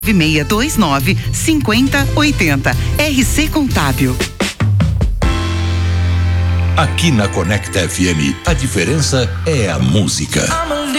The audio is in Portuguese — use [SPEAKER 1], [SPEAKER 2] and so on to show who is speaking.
[SPEAKER 1] 9629 5080. RC Contábil.
[SPEAKER 2] Aqui na Conecta FM, a diferença é a música.